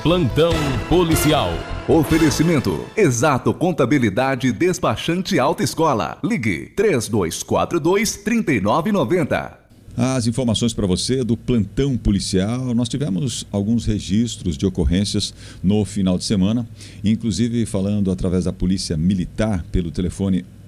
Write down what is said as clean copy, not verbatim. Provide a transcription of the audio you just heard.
Plantão policial. Oferecimento: Exato Contabilidade Despachante Autoescola. Ligue 3242-3990. As informações para você do plantão policial. Nós tivemos alguns registros de ocorrências no final de semana, inclusive falando através da Polícia Militar pelo telefone